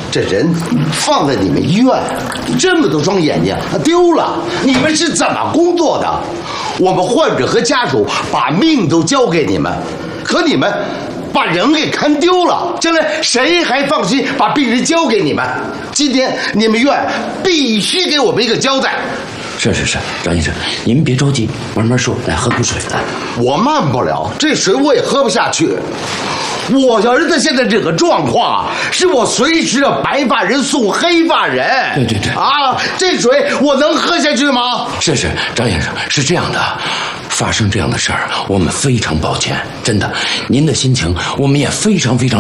这人放在你们医院，这么多双眼睛丢了，你们是怎么工作的？我们患者和家属把命都交给你们，可你们把人给看丢了，将来谁还放心把病人交给你们？今天你们院必须给我们一个交代。 是，张医生，您别着急，慢慢说。来，喝口水。来， 我慢不了，这水我也喝不下去。我要是他现在这个状况，是我随时要白发人送黑发人。 对啊，这水我能喝下去吗？ 是，张先生，是这样的，发生这样的事儿，我们非常抱歉，真的，您的心情我们也非常